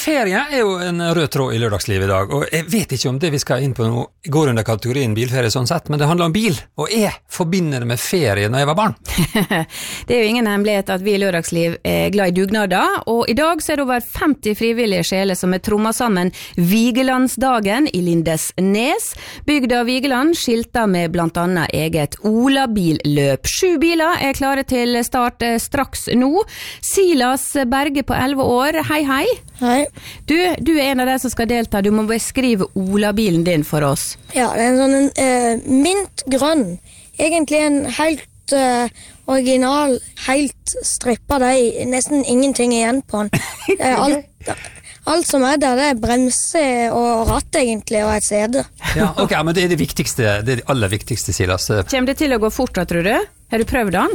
ferie jo en rød tråd I lørdagslivet I dag, og jeg vet ikke om det vi skal inn på nå går under kategorien bilferie sånn sett, men det handler om bil, og jeg forbinder det med ferie når jeg var barn. Det jo ingen hemmelighet at vi I lørdagsliv glad I dugnader, og I dag så det over 50 frivillige sjeler som trommet sammen Vigelandsdagen I Lindesnes. Bygda Vigeland skilter med blant annet eget Olabilløp. 7 biler klare til start straks nå. Silas Berge på 11 år, hei hei. Hei. Du en av de som skal delta, du må beskrive Olabilen din for oss. Ja, det en sånn mintgrønn. Egentlig en helt original, helt strippa. Det nesten ingenting igjen på den. Alt som der, det bremse og ratt egentlig, og et sede. Ja, ok, men det det viktigste, det aller viktigste, Silas. Kommer det til å gå fort, da, tror du? Har du prøvd den?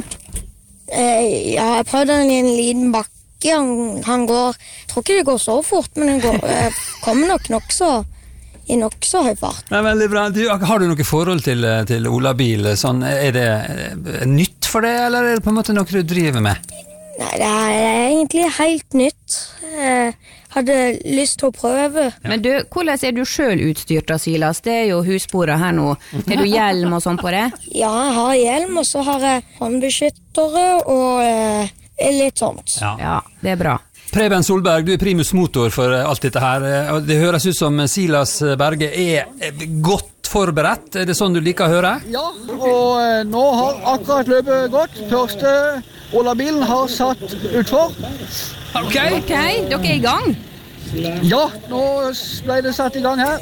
Ja, jeg prøvde den I en liten bakke. Han går, jeg tror ikke det går så fort, men den går, kommer nok I nokså høy fart. Det veldig bra. Har du noe forhold til Olabil? Sånn, det nytt for deg, eller det på en måte noe du driver med? Nei, det egentlig helt nytt. Hadde lyst til å prøve. Ja. Men du, hvordan du selv utstyrt da, Silas? Det jo husbordet her nå. Har du hjelm og sånn på det? Ja, jeg har hjelm, og så har jeg håndbeskyttere og litt sånt. Ja, det bra. Preben Solberg, du primus motor for alt dette her. Det høres ut som Silas Berge godt forberedt. Det sånn du liker å høre? Ja, og nå har akkurat løpet gått. Første Olabilen har satt utfor. Ok, dere I gang? Ja, nå ble det satt I gang her.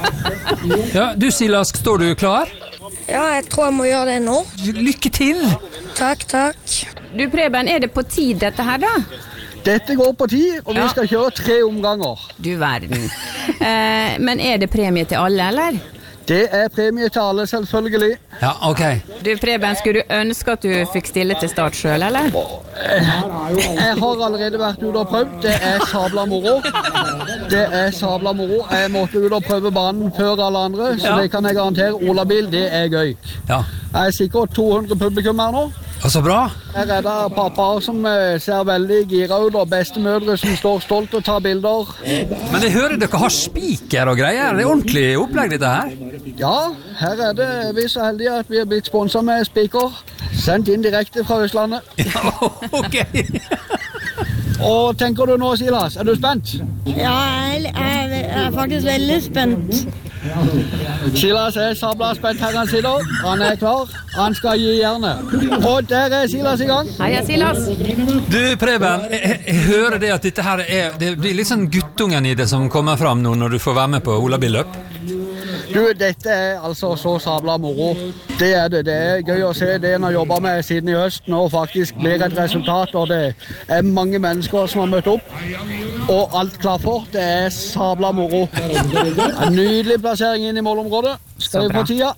Ja, du Silas, står du klar? Ja, jeg tror jeg må gjøre det nå. Lykke til! Takk. Du Preben, det på tid dette her da? Dette går på 10, og vi skal kjøre 3 omganger. Du verden. Men det premie til alle, eller? Det premie til alle, selvfølgelig. Ja, ok. Du Preben, skulle du ønske at du fikk stille til start selv, eller? Jeg har allerede vært ute og prøvd. Det sabla moro. Jeg måtte ut og prøve banen før alle andre, så det kan jeg garantere. Olabil, det gøy. Ja. Jeg sikkert 200 publikum her nå. Ja, så bra. Her det pappaer som ser veldig gira ut, og bestemødre som står stolt og tar bilder. Men jeg hører dere har spiker og greier. Det ordentlig opplegg dette her. Ja, her det vi så heldige at vi har blitt sponset med spiker. Sendt inn direkte fra Østlandet. Ja, ok. Og tenker du nå, Silas? Du spent? Ja, jeg faktisk veldig spent. Silas sabla spent her han sitter. Han klar. Han skal gi jernet. Og der Silas I gang. Hei, Silas. Du, Preben, jeg hører det at dette her det blir litt sånn guttungen I det som kommer fram nå når du får være med på Olabilløp. Du, dette altså så sabla moro. Det det gøy å se det en har jobbet med siden I høst. Nå faktisk blir et resultat, og det mange mennesker som har møtt opp. Og alt klaffer. Det sabla moro. En nydelig plassering inn I målområdet. Skal vi få tida?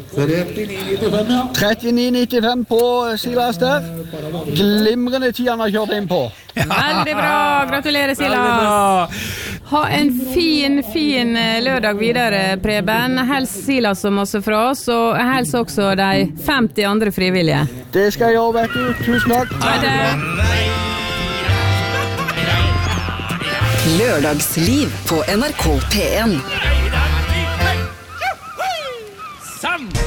39,95 på Silas der. Glimrende tid han har kjørt inn på. Veldig bra. Gratulerer, Silas. Ha en fin lørdag videre, Preben. Hels Silas som også fra oss, og hels også de 50 andre frivillige. Det skal jeg gjøre, vet du. Tusen takk. Ha det. Lørdagsliv på NRK P1. Sann!